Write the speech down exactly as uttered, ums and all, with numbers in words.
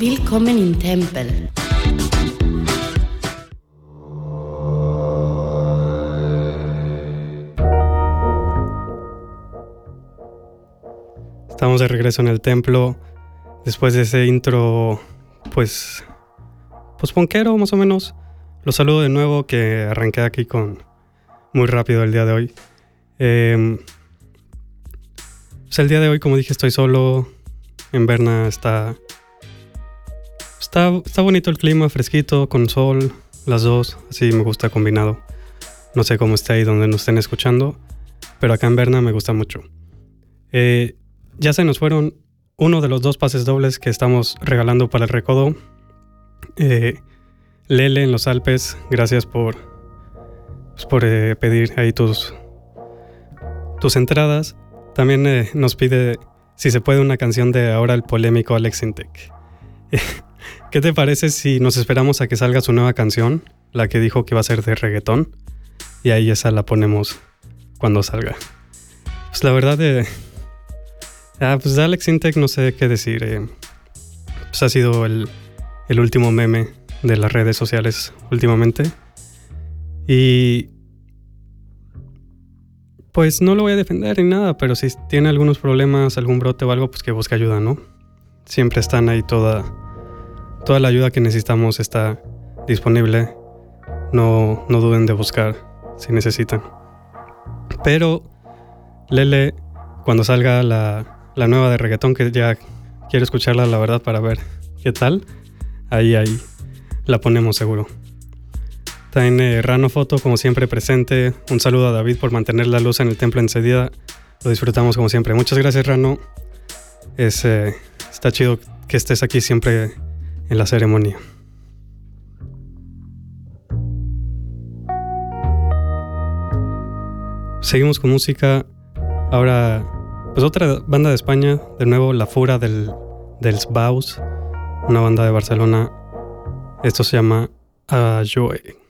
Willkommen im Tempel. Estamos de regreso en el templo después de ese intro, pues, pues ponquero más o menos. Los saludo de nuevo, que arranqué aquí con muy rápido el día de hoy. Eh, pues el día de hoy, como dije, estoy solo. En Berna está, está, está bonito el clima, fresquito, con sol, las dos, así me gusta combinado. No sé cómo está ahí donde nos estén escuchando, pero acá en Berna me gusta mucho. Eh... Ya se nos fueron uno de los dos pases dobles que estamos regalando para el Recodo. Eh, Lele en los Alpes, gracias por, pues por eh, pedir ahí tus, tus entradas. También eh, nos pide si se puede una canción de ahora el polémico Alex Intec. ¿Qué te parece si nos esperamos a que salga su nueva canción? La que dijo que iba a ser de reggaetón. Y ahí esa la ponemos cuando salga. Pues la verdad... Eh, Ah, pues de Alex Intec no sé qué decir. Eh. Pues ha sido el, el último meme de las redes sociales últimamente. Y pues no lo voy a defender ni nada, pero si tiene algunos problemas, algún brote o algo, pues que busque ayuda, ¿no? Siempre están ahí, toda, toda la ayuda que necesitamos está disponible. No, no duden de buscar si necesitan. Pero Lele, cuando salga la... la nueva de reggaetón, que ya quiero escucharla, la verdad, para ver qué tal. Ahí, ahí la ponemos seguro. También eh, Rano Foto, como siempre, presente. Un saludo a David por mantener la luz en el templo encendida. Lo disfrutamos como siempre. Muchas gracias, Rano. Es, eh, está chido que estés aquí siempre en la ceremonia. Seguimos con música. Ahora... pues otra banda de España, de nuevo La Fura del, del Sbaus, una banda de Barcelona. Esto se llama Ajoy.